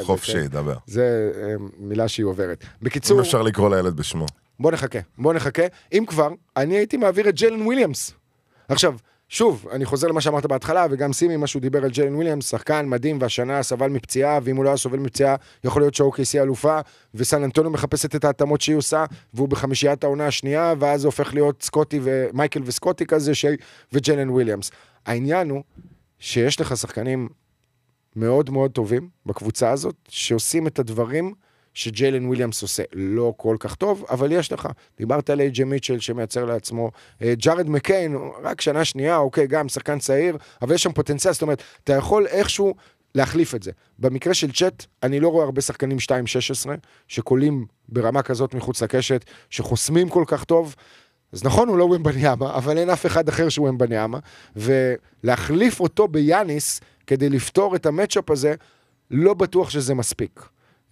חופשי, דבר. זה מילה שהיא עוברת. בקיצור... אם אפשר לקרוא לילד בשמו. בוא נחכה. אם כבר, אני הייתי מעביר את ג'יילן וויליאמס. עכשיו, שוב, אני חוזר למה שאמרת בהתחלה, וגם שימי משהו דיבר על ג'יילן וויליאמס, שחקן מדהים, והשנה סבל מפציעה, ואם הוא לא היה סובל מפציעה, יכול להיות ש-OKC אלופה, וסן אנטוניו מחפשת את ההתאמות שהיא עושה, והוא בחמישיית העונה השנייה, ואז זה הופך להיות סקוטי ומייקל וסקוטי כזה, וג'יילן וויליאמס. העניין הוא שיש לך שחקנים מאוד מאוד טובים בקבוצה הזאת, שעושים את הדברים שג'יילן וויליאמס עושה. לא כל כך טוב, אבל יש לך. דיברת על איי.ג'יי מיטשל שמייצר לעצמו. ג'ארד מקיין, רק שנה שנייה, אוקיי, גם שחקן צעיר, אבל יש שם פוטנציאל, זאת אומרת, אתה יכול איכשהו להחליף את זה. במקרה של צ'אט, אני לא רואה הרבה שחקנים 2-16, שקולים ברמה כזאת מחוץ לקשת, שחוסמים כל כך טוב. אז נכון, הוא לא ומבניאמה, אבל אין אף אחד אחר שהוא ומבניאמה, ולהחליף אותו ביאניס, כדי לפתור את המאצ'אפ הזה, לא בטוח שזה מספיק.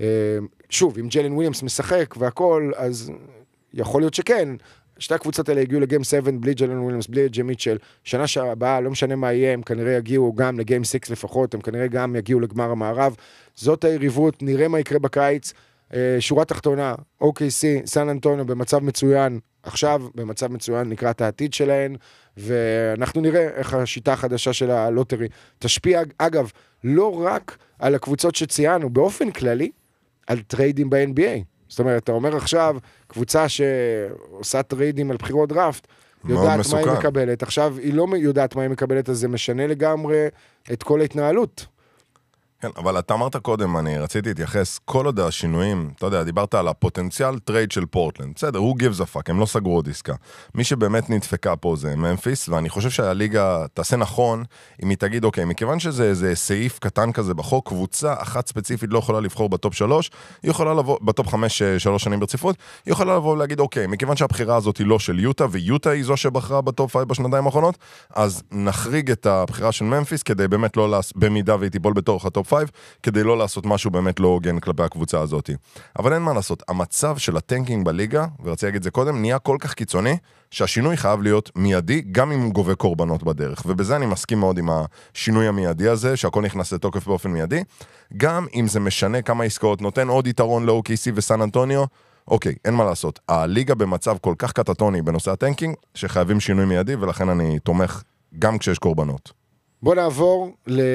שוב, אם ג'יילן וויליאמס משחק והכל, אז יכול להיות שכן. שתי הקבוצות האלה הגיעו לגיים 7 בלי ג'יילן וויליאמס, בלי איי.ג'יי מיטשל. שנה שהבאה, לא משנה מה יהיה, הם כנראה יגיעו גם לגיים 6 לפחות, הם כנראה גם יגיעו לגמר המערב. זאת היריבות, נראה מה יקרה בקיץ. שורה תחתונה, OKC, סן אנטוניו במצב מצוין, עכשיו במצב מצוין לקראת העתיד שלהן, ואנחנו נראה איך השיטה החדשה של הלוטרי תשפיע, אגב, לא רק על הקבוצות שציינו, באופן כללי, על טריידים ב-NBA. זאת אומרת, אתה אומר עכשיו, קבוצה שעושה טריידים על בחירות דראפט, יודעת מה היא מקבלת. עכשיו, היא לא יודעת מה היא מקבלת, אז זה משנה לגמרי את כל ההתנהלות. כן, אבל אתה אמרת קודם, אני רציתי להתייחס, כל עוד השינויים, אתה יודע, דיברת על הפוטנציאל טרייד של פורטלנד, בסדר, הוא gives a fuck, הם לא סגרו עוד עסקה. מי שבאמת נדפקה פה זה ממפיס, ואני חושב שהליגה תעשה נכון, אם היא תגיד, אוקיי, מכיוון שזה איזה סעיף קטן כזה בחוק, קבוצה אחת ספציפית לא יכולה לבחור בטופ 3, היא יכולה לבוא, בטופ 5, 3 שנים ברציפות, היא יכולה לבוא ולהגיד, אוקיי, מכיוון שהבחירה הזאת היא לא של יוטה, ויוטה היא זו שבחרה בטופ 5 בשנתיים האחרונות, אז נחריג את הבחירה של ממפיס, כדי באמת לא, במידה והיא תיפול בתוך הטופ 5, כדי לא לעשות משהו באמת לא הוגן כלפי הקבוצה הזאת. אבל אין מה לעשות, המצב של הטנקינג בליגה, ורציתי להגיד את זה קודם, נהיה כל כך קיצוני, שהשינוי חייב להיות מיידי, גם אם הוא גובה קורבנות בדרך. ובזה אני מסכים מאוד עם השינוי המיידי הזה, שהכל נכנס לתוקף באופן מיידי, גם אם זה משנה כמה עסקאות, נותן עוד יתרון ל-OKC וסן אנטוניו, אוקיי, אין מה לעשות. הליגה במצב כל כך קטטוני בנושא הטנקינג, שחייבים שינוי מיידי, ולכן אני תומך גם כשיש קורבנות. בוא נעבור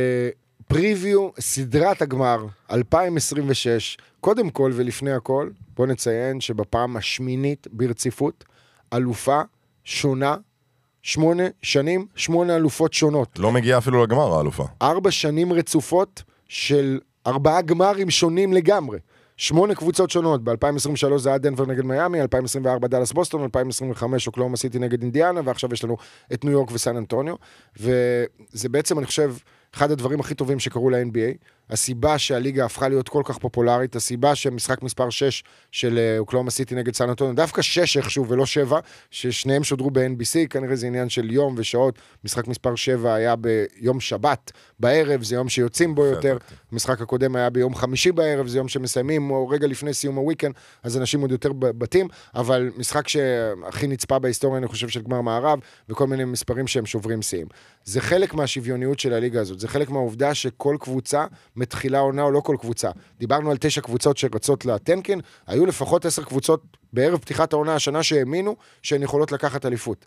פריוויו, סדרת הגמר, 2026, קודם כל ולפני הכל, בוא נציין שבפעם השמינית ברציפות, אלופה שונה, 8 שנים, 8 אלופות שונות. לא מגיעה אפילו לגמר האלופה. 4 שנים רצופות של 4 גמרים שונים לגמרי. 8 קבוצות שונות, ב-2023 זה היה דנבר נגד מיאמי, 2024 דלס בוסטון, 2025 אוקלהומה סיטי נגד אינדיאנה, ועכשיו יש לנו את ניו יורק וסן אנטוניו, וזה בעצם, אני חושב, אחד הדברים הכי טובים שקרו ל-NBA, הסיבה שהליגה הפכה להיות כל כך פופולרית, הסיבה שמשחק מספר 6 של אוקלהומה סיטי נגד סן אנטוניו, דווקא 6 איכשהו ולא 7, ששניהם שודרו ב-NBC, כנראה זה עניין של יום ושעות, משחק מספר 7 היה ביום שבת בערב, זה יום שיוצאים בו יותר, המשחק הקודם היה ביום חמישי בערב, זה יום שמסיימים, או רגע לפני סיום הוויקנד, אז אנשים עוד יותר בתים, אבל משחק שהכי נצפה בהיסטוריה, אני חושב, של גמר מערב, וכל מיני מספרים שהם שוברים שיאים. זה חלק מהשוויוניות של הליגה הזאת, זה חלק מהעובדה שכל קבוצה מתחילה עונה או לא כל קבוצה. דיברנו על 9 קבוצות שרצות לטנקין, היו לפחות 10 קבוצות בערב פתיחת העונה השנה שהאמינו שהן יכולות לקחת אליפות.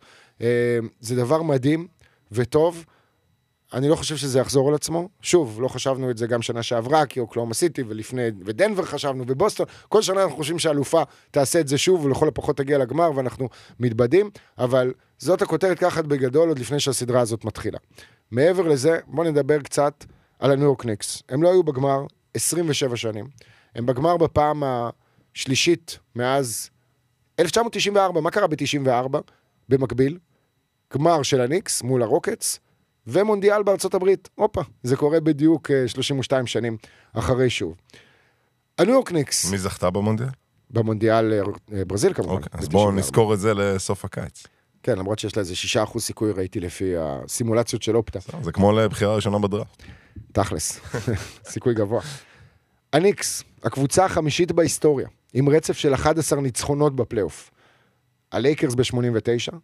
זה דבר מדהים וטוב, אני לא חושב שזה יחזור על עצמו. שוב, לא חשבנו את זה גם שנה שעברה, כי אוקלהומה סיטי ולפני, ודנבר חשבנו, ובוסטון. כל שנה אנחנו חושבים שהאלופה תעשה את זה שוב, ולכל הפחות תגיע לגמר, ואנחנו מתבדים, אבל זאת הכותרת ככה בגדול, עוד לפני שהסדרה הזאת מתחילה. מעבר לזה, בואו נדבר קצת על הניו יורק ניקס. הם לא היו בגמר 27 שנים. הם בגמר בפעם השלישית מאז 1994. מה קרה ב-94? במקביל, גמר של הניקס מול הרוקטס, ומונדיאל בארצות הברית. אופה, זה קורה בדיוק 32 שנים אחרי שוב. הניו יורק ניקס. מי זכתה במונדיאל? במונדיאל ברזיל כמובן. אוקיי, אז בואו נזכור את זה לסוף הקיץ. כן, למרות שיש לה איזה 6% סיכוי, ראיתי לפי הסימולציות של אופטה. זה כמו לבחירה ראשונה בדראפט. תכלס, סיכוי גבוה. הניקס, הקבוצה החמישית בהיסטוריה, עם רצף של 11 ניצחונות בפלייאוף. הלייקרס ב-89,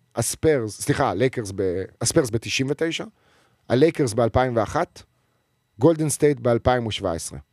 הספרס ב-99, הלייקרס ב-2001, גולדן סטייט ב-2017.